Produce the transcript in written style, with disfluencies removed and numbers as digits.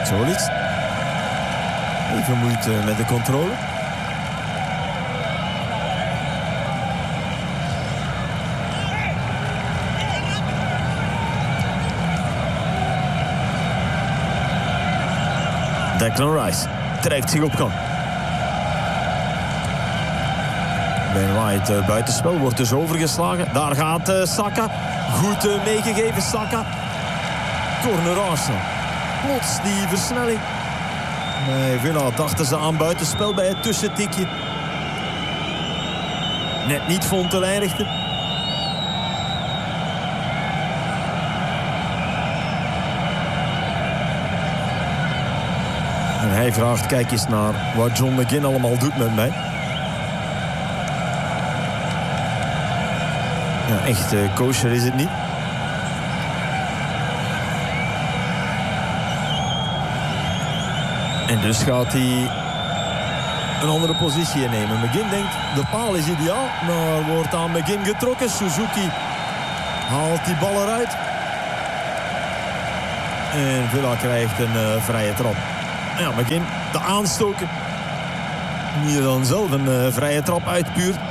Zoiets. Even moeite met de controle. Declan Rice trekt zich op gang. Ben White buitenspel, wordt dus overgeslagen. Daar gaat Saka. Goed meegegeven, Saka. Corner Arsenal. Plots die versnelling. Bij Villa dachten ze aan buitenspel bij het tussentikje. Net niet vond te lijnrichter. En hij vraagt, kijk eens naar wat John McGinn allemaal doet met mij. Ja, echt kosher is het niet. En dus gaat hij een andere positie innemen. McGinn denkt, de paal is ideaal. Maar wordt aan McGinn getrokken. Suzuki haalt die bal eruit. En Villa krijgt een vrije trap. Ja, McGinn, de aanstoker. Die dan zelf een vrije trap uitpuurt.